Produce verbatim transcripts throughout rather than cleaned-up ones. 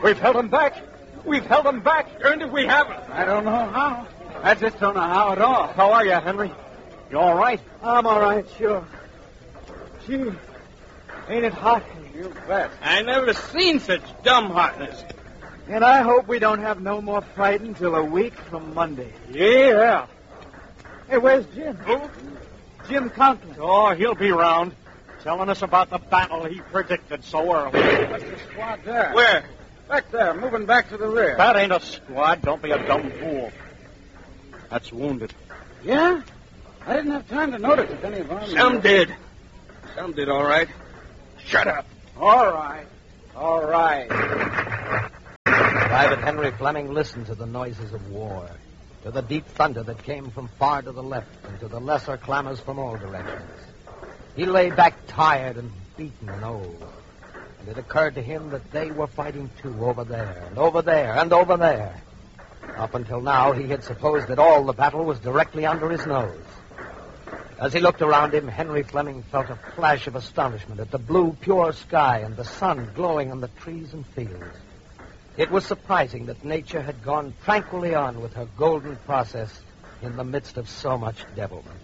We've held them back. We've held them back. And we haven't. I don't know how. I just don't know how at all. How are you, Henry? You all right? I'm all right, sure. Gee, ain't it hot? You bet. I never seen such dumb hotness. And I hope we don't have no more fighting till a week from Monday. Yeah. Hey, where's Jim? Who? Jim Conklin. Oh, he'll be round, telling us about the battle he predicted so early. What's the squad there? Where? Back there, moving back to the rear. That ain't a squad. Don't be a dumb fool. That's wounded. Yeah? I didn't have time to notice if any of our... Some did. Some did, all right. Shut up. All right. All right. Private Henry Fleming listened to the noises of war, to the deep thunder that came from far to the left, and to the lesser clamors from all directions. He lay back tired and beaten and old, and it occurred to him that they were fighting too over there, and over there, and over there. Up until now, he had supposed that all the battle was directly under his nose. As he looked around him, Henry Fleming felt a flash of astonishment at the blue, pure sky and the sun glowing on the trees and fields. It was surprising that nature had gone tranquilly on with her golden process in the midst of so much devilment.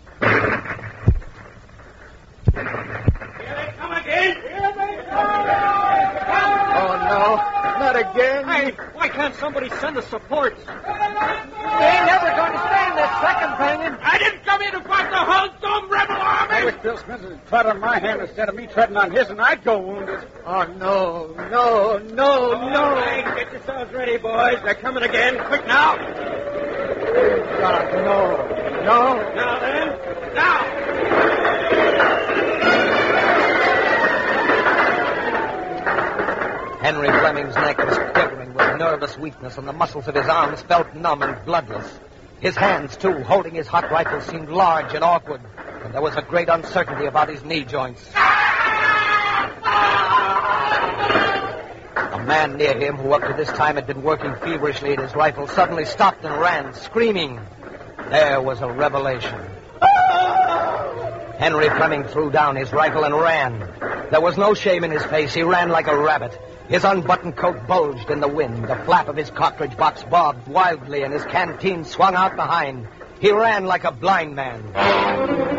Here they come again. Here they come. Oh, no. Not again. Hey, why can't somebody send us support? They ain't never going to stand this second banging. I didn't come here to fight the whole dumb rebel army. I wish Bill Smith had trod on my hand instead of me treading on his, and I'd go wounded. Oh, no, no, no, All no. right, get yourselves ready, boys. They're coming again. Quick now. Oh, God, no, no. Now then. Now. Henry Fleming's neck was quivering with nervous weakness, and the muscles of his arms felt numb and bloodless. His hands, too, holding his hot rifle, seemed large and awkward, and there was a great uncertainty about his knee joints. A man near him, who up to this time had been working feverishly at his rifle, suddenly stopped and ran, screaming. There was a revelation. Henry Fleming threw down his rifle and ran. There was no shame in his face. He ran like a rabbit. His unbuttoned coat bulged in the wind. The flap of his cartridge box bobbed wildly, and his canteen swung out behind. He ran like a blind man.